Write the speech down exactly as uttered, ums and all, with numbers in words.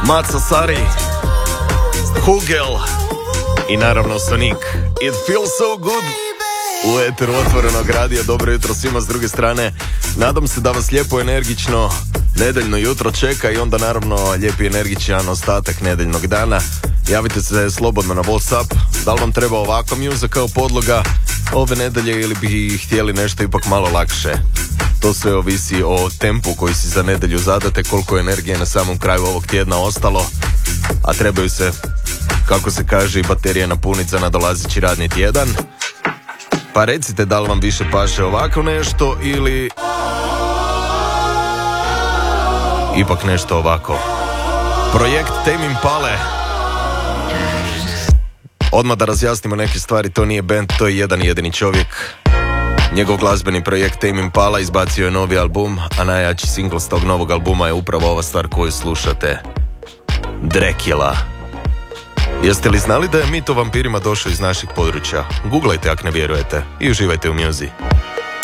Maca Sari, Hugel i naravno Sonic. It feels so good. U eteru otvorenog radija. Dobro jutro svima s druge strane. Nadam se da vas lijepo energično nedeljno jutro čeka i onda naravno lijepi energičan ostatak nedeljnog dana. Javite se slobodno na WhatsApp. Da li vam treba ovakva mjuza kao podloga ove nedelje ili bi htjeli nešto ipak malo lakše? To sve ovisi o tempu koji si za nedelju zadate, koliko energije na samom kraju ovog tjedna ostalo, a trebaju se, kako se kaže, i baterije napuniti za nadolazeći radni tjedan. Pa recite da li vam više paše ovako nešto ili ipak nešto ovako. Projekt Tame Impale. Odmah da razjasnimo neke stvari, to nije band, to je jedan jedini čovjek. Njegov glazbeni projekt Tame Impala izbacio je novi album, a najjači singl s tog novog albuma je upravo ova stvar koju slušate. Dracula. Jeste li znali da je mit o vampirima došao iz naših područja? Googlajte ako ne vjerujete i uživajte u muzici.